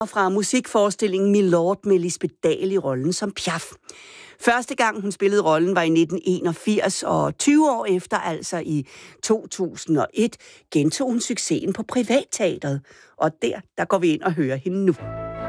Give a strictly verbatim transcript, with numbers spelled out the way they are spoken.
Fra musikforestillingen Milord med Lisbeth Dahl i rollen som Piaf. Første gang hun spillede rollen var i nitten enogfirs, og tyve år efter, altså i to tusind og et, gentog hun succesen på Privatteatret. Og der, der går vi ind og hører hende nu.